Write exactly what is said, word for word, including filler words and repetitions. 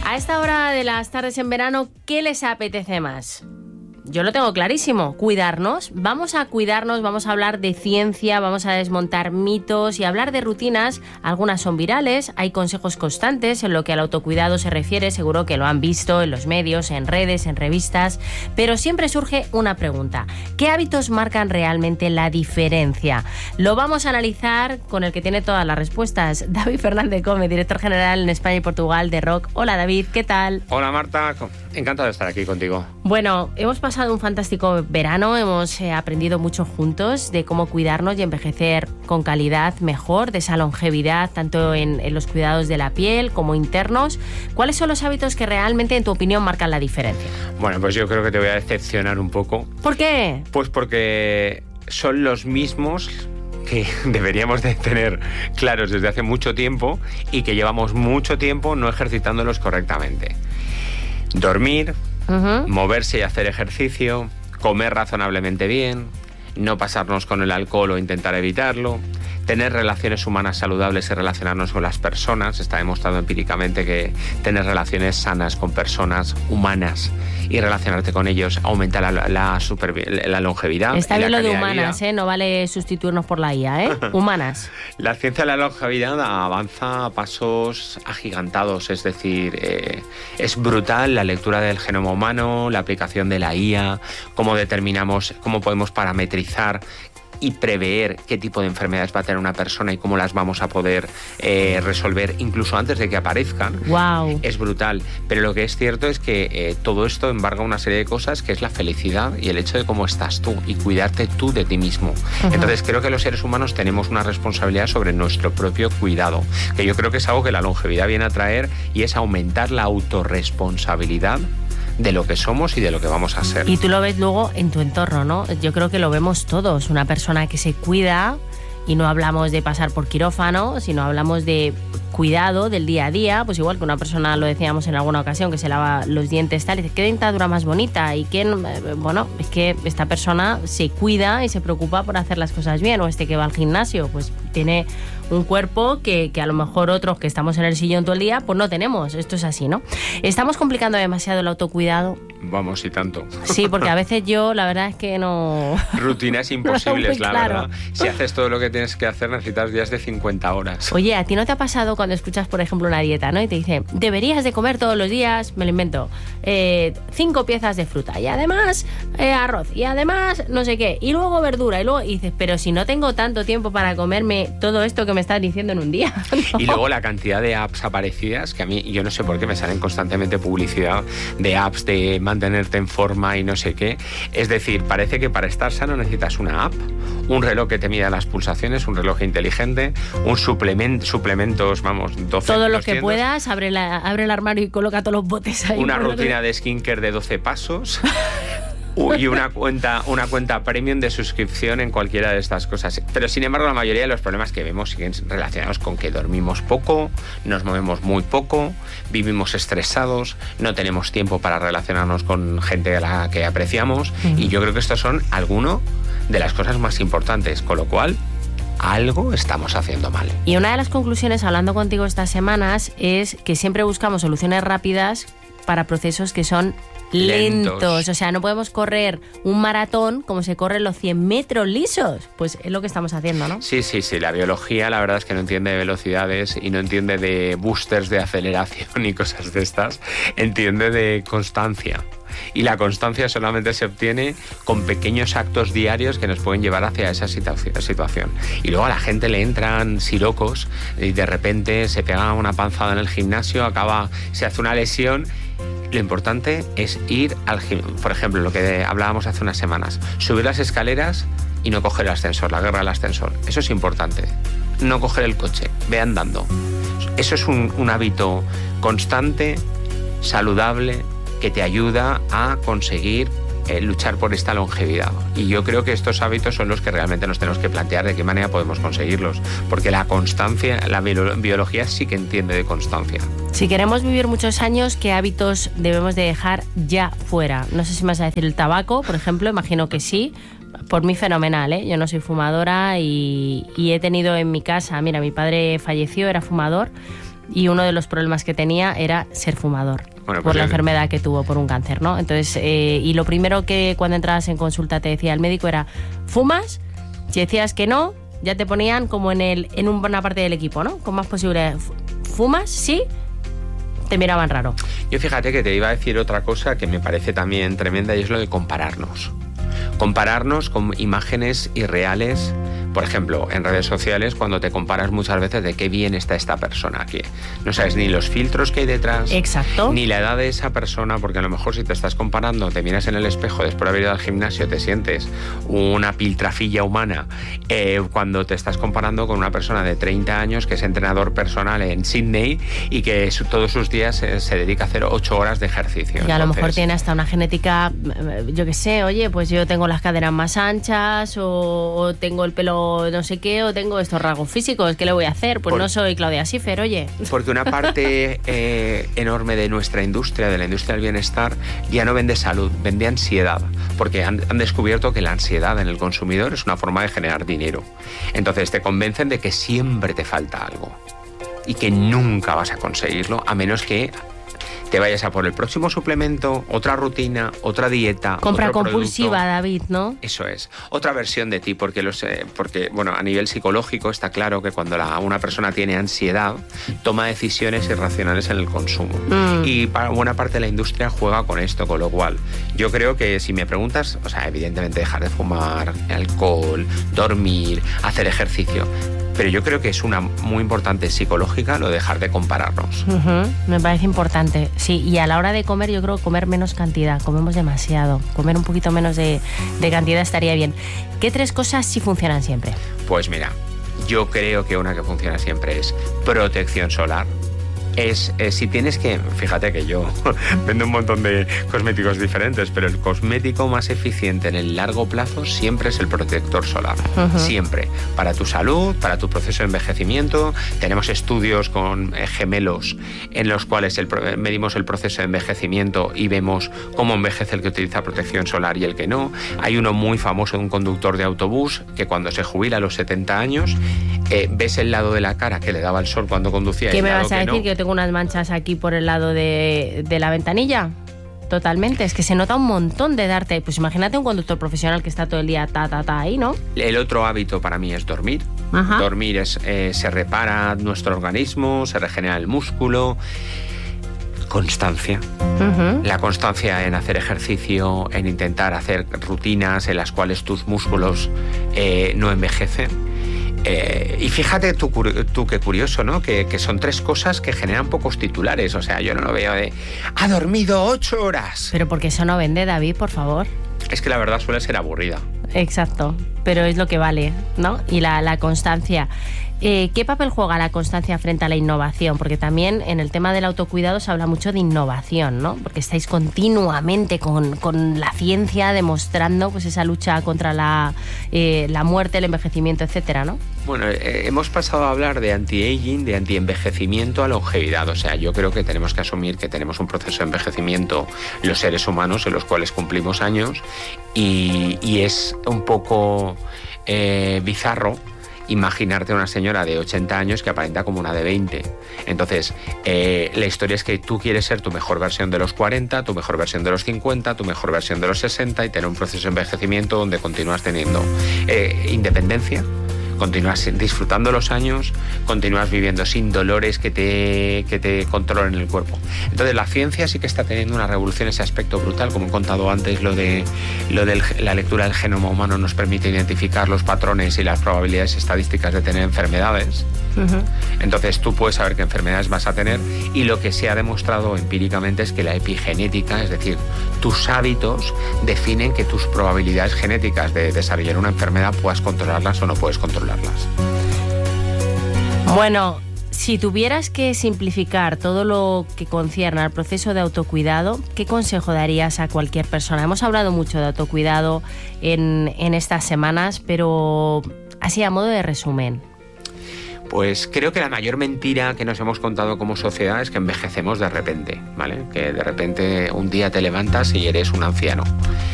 A esta hora de las tardes en verano, ¿qué les apetece más? Yo lo tengo clarísimo, cuidarnos. Vamos a cuidarnos, vamos a hablar de ciencia, vamos a desmontar mitos y hablar de rutinas. Algunas son virales, hay consejos constantes en lo que al autocuidado se refiere, seguro que lo han visto en los medios, en redes, en revistas, pero siempre surge una pregunta: ¿qué hábitos marcan realmente la diferencia? Lo vamos a analizar con el que tiene todas las respuestas, David Fernández Gómez, director general en España y Portugal de R O C. Hola David, ¿qué tal? Hola Marta, encantado de estar aquí contigo. Bueno, hemos pasado un fantástico verano, hemos eh, aprendido mucho juntos de cómo cuidarnos y envejecer con calidad mejor, de esa longevidad tanto en, en los cuidados de la piel como internos. ¿Cuáles son los hábitos que realmente, en tu opinión, marcan la diferencia? Bueno, pues yo creo que te voy a decepcionar un poco. ¿Por qué? Pues porque son los mismos que deberíamos de tener claros desde hace mucho tiempo y que llevamos mucho tiempo no ejercitándolos correctamente. Dormir, uh-huh. moverse y hacer ejercicio, comer razonablemente bien, no pasarnos con el alcohol o intentar evitarlo, tener relaciones humanas saludables y relacionarnos con las personas. Está demostrado empíricamente que tener relaciones sanas con personas humanas y relacionarte con ellos aumenta la, la, super, la longevidad. Está bien lo de humanas, de ¿eh? No vale sustituirnos por la I A, ¿eh? Humanas. La ciencia de la longevidad avanza a pasos agigantados, es decir, eh, es brutal la lectura del genoma humano, la aplicación de la I A, cómo determinamos, cómo podemos parametrizar y prever qué tipo de enfermedades va a tener una persona y cómo las vamos a poder eh, resolver incluso antes de que aparezcan. Wow. Es brutal. Pero lo que es cierto es que eh, todo esto embarga una serie de cosas, que es la felicidad y el hecho de cómo estás tú y cuidarte tú de ti mismo. Uh-huh. Entonces creo que los seres humanos tenemos una responsabilidad sobre nuestro propio cuidado, que yo creo que es algo que la longevidad viene a traer, y es aumentar la autorresponsabilidad de lo que somos y de lo que vamos a ser. Y tú lo ves luego en tu entorno, ¿no? Yo creo que lo vemos todos. Una persona que se cuida, y no hablamos de pasar por quirófano, sino hablamos de cuidado del día a día, pues igual que una persona, lo decíamos en alguna ocasión, que se lava los dientes tal, y dice, ¿qué dentadura más bonita? Y que, bueno, es que esta persona se cuida y se preocupa por hacer las cosas bien. O este que va al gimnasio, pues tiene un cuerpo que, que a lo mejor otros que estamos en el sillón todo el día, pues no tenemos. Esto es así, ¿no? ¿Estamos complicando demasiado el autocuidado? Vamos, y tanto. Sí, porque a veces yo, la verdad es que no... Rutinas imposibles, no la claro. verdad. Si haces todo lo que tienes que hacer, necesitas días de cincuenta horas. Oye, ¿a ti no te ha pasado cuando escuchas, por ejemplo, una dieta, ¿no? Y te dice, deberías de comer todos los días, me lo invento, eh, cinco piezas de fruta y además eh, arroz y además no sé qué, y luego verdura, y luego y dices, pero si no tengo tanto tiempo para comerme todo esto que me estás diciendo en un día. ¿No? Y luego la cantidad de apps aparecidas, que a mí, yo no sé por qué me salen constantemente publicidad de apps de mantenerte en forma y no sé qué. Es decir, parece que para estar sano necesitas una app, un reloj que te mida las pulsaciones, un reloj inteligente, un suplemento, suplementos, vamos, doce, todo lo doscientos, que puedas, abre, la, abre el armario y coloca todos los botes ahí. Una rutina de skincare de doce pasos. Y una cuenta, una cuenta premium de suscripción en cualquiera de estas cosas. Pero sin embargo, la mayoría de los problemas que vemos siguen relacionados con que dormimos poco, nos movemos muy poco, vivimos estresados, no tenemos tiempo para relacionarnos con gente a la que apreciamos. Uh-huh. Y yo creo que estos son algunas de las cosas más importantes, con lo cual algo estamos haciendo mal. Y una de las conclusiones, hablando contigo estas semanas, es que siempre buscamos soluciones rápidas para procesos que son lentos. lentos. O sea, no podemos correr un maratón como se corren los cien metros lisos. Pues es lo que estamos haciendo, ¿no? Sí, sí, sí. La biología, la verdad es que no entiende de velocidades y no entiende de boosters de aceleración y cosas de estas. Entiende de constancia. Y la constancia solamente se obtiene con pequeños actos diarios que nos pueden llevar hacia esa situación. Y luego a la gente le entran sirocos y de repente se pega una panzada en el gimnasio, acaba, se hace una lesión. Lo importante es ir al gimnasio. Por ejemplo, lo que hablábamos hace unas semanas, subir las escaleras y no coger el ascensor, la guerra del ascensor. Eso es importante. No coger el coche, ve andando. Eso es un, un hábito constante, saludable, que te ayuda a conseguir eh, luchar por esta longevidad. Y yo creo que estos hábitos son los que realmente nos tenemos que plantear de qué manera podemos conseguirlos, porque la constancia, la biología sí que entiende de constancia. Si queremos vivir muchos años, ¿qué hábitos debemos de dejar ya fuera? No sé si me vas a decir el tabaco, por ejemplo, imagino que sí. Por mí fenomenal, ¿eh? Yo no soy fumadora y, y he tenido en mi casa, mira, mi padre falleció, era fumador. y uno de los problemas que tenía era ser fumador. Bueno, pues por la el... enfermedad que tuvo, por un cáncer, ¿no? Entonces, eh, y lo primero que cuando entrabas en consulta te decía el médico era, ¿fumas? Si decías que no, ya te ponían como en el en una parte del equipo, ¿no? Con más posibilidades. ¿Fumas? Sí. Te miraban raro. Yo fíjate que te iba a decir otra cosa que me parece también tremenda, y es lo de compararnos. Compararnos con imágenes irreales. Por ejemplo, en redes sociales, cuando te comparas muchas veces de qué bien está esta persona aquí. No sabes ni los filtros que hay detrás. Exacto. Ni la edad de esa persona, porque a lo mejor si te estás comparando, te miras en el espejo después de haber ido al gimnasio, te sientes una piltrafilla humana. Eh, cuando te estás comparando con una persona de treinta años que es entrenador personal en Sydney y que su, todos sus días eh, se dedica a hacer ocho horas de ejercicio. Y a Entonces, lo mejor tiene hasta una genética, yo qué sé, oye, pues yo tengo las caderas más anchas o, o tengo el pelo no sé qué, o tengo estos rasgos físicos, ¿qué le voy a hacer? Pues Por, no soy Claudia Schiffer, oye. Porque una parte eh, enorme de nuestra industria, de la industria del bienestar, ya no vende salud, vende ansiedad, porque han, han descubierto que la ansiedad en el consumidor es una forma de generar dinero. Entonces te convencen de que siempre te falta algo y que nunca vas a conseguirlo, a menos que te vayas a por el próximo suplemento, otra rutina, otra dieta. Compra otro compulsiva, producto. David, ¿no? Eso es. Otra versión de ti, porque, los, eh, porque bueno, a nivel psicológico está claro que cuando la, una persona tiene ansiedad, toma decisiones irracionales en el consumo. Mm. Y para buena parte de la industria juega con esto, con lo cual yo creo que si me preguntas, o sea, evidentemente dejar de fumar, alcohol, dormir, hacer ejercicio, pero yo creo que es una muy importante psicológica lo de dejar de compararnos. Uh-huh. Me parece importante, sí, y a la hora de comer yo creo comer menos cantidad, comemos demasiado, comer un poquito menos de, de cantidad estaría bien. ¿Qué tres cosas sí funcionan siempre? Pues mira, yo creo que una que funciona siempre es protección solar. Es, es si tienes que, fíjate que yo vendo un montón de cosméticos diferentes, pero el cosmético más eficiente en el largo plazo siempre es el protector solar. Uh-huh. Siempre. Para tu salud, para tu proceso de envejecimiento. Tenemos estudios con eh, gemelos en los cuales el, medimos el proceso de envejecimiento y vemos cómo envejece el que utiliza protección solar y el que no. Hay uno muy famoso de un conductor de autobús que cuando se jubila a los setenta años, eh, ves el lado de la cara que le daba el sol cuando conducía. ¿Qué me vas a decir? No. Que tengo unas manchas aquí por el lado de, de la ventanilla. Totalmente, es que se nota un montón de darte. Pues imagínate un conductor profesional que está todo el día ta, ta, ta ahí, ¿no? El otro hábito para mí es dormir. Ajá. Dormir es, eh, se repara nuestro organismo, se regenera el músculo. Constancia. Uh-huh. La constancia en hacer ejercicio, en intentar hacer rutinas en las cuales tus músculos eh, no envejecen. Eh, y fíjate tú, tú qué curioso, ¿no? Que, que son tres cosas que generan pocos titulares. O sea, yo no lo veo de ha dormido ocho horas. Pero porque eso no vende, David, por favor. Es que la verdad suele ser aburrida. Exacto, pero es lo que vale, ¿no? Y la, la constancia. Eh, ¿Qué papel juega la constancia frente a la innovación? Porque también en el tema del autocuidado se habla mucho de innovación, ¿no? Porque estáis continuamente con, con la ciencia demostrando pues esa lucha contra la, eh, la muerte, el envejecimiento, etcétera, ¿no? Bueno, eh, hemos pasado a hablar de anti-aging, de anti-envejecimiento a longevidad. O sea, yo creo que tenemos que asumir que tenemos un proceso de envejecimiento los seres humanos en los cuales cumplimos años y, y es un poco eh, bizarro imaginarte a una señora de ochenta años que aparenta como una de veinte. Entonces, eh, la historia es que tú quieres ser tu mejor versión de los cuarenta, tu mejor versión de los cincuenta, tu mejor versión de los sesenta y tener un proceso de envejecimiento donde continúas teniendo eh, independencia, continúas disfrutando los años, continúas viviendo sin dolores que te, que te controlen el cuerpo. Entonces la ciencia sí que está teniendo una revolución en ese aspecto brutal, como he contado antes, lo de lo de la lectura del genoma humano nos permite identificar los patrones y las probabilidades estadísticas de tener enfermedades. Uh-huh. Entonces tú puedes saber qué enfermedades vas a tener y lo que se ha demostrado empíricamente es que la epigenética, es decir, tus hábitos definen que tus probabilidades genéticas de desarrollar una enfermedad puedas controlarlas o no puedes controlarlas. Bueno, si tuvieras que simplificar todo lo que concierne al proceso de autocuidado, ¿qué consejo darías a cualquier persona? Hemos hablado mucho de autocuidado en, en estas semanas, pero así a modo de resumen. Pues creo que la mayor mentira que nos hemos contado como sociedad es que envejecemos de repente, ¿vale? Que de repente un día te levantas y eres un anciano.